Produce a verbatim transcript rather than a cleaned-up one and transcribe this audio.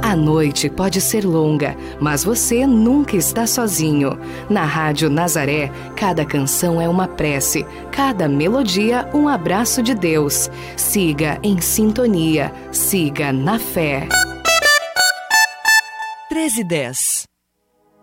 A noite pode ser longa, mas você nunca está sozinho. Na Rádio Nazaré, cada canção é uma prece, cada melodia um abraço de Deus. Siga em sintonia, siga na fé. treze e dez.